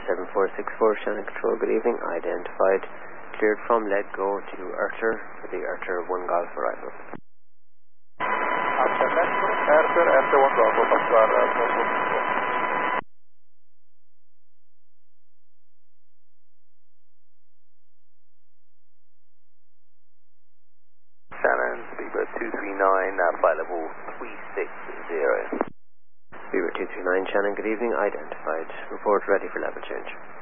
7464, Shannon Control, good evening. Identified, cleared from Let Go to Erter for the Erter 1 Golf arrival. Erter 1 Golf, Shannon, Speedbird 239, flight level 360. Speedbird 239, Shannon, good evening. Identified. Report ready for level change.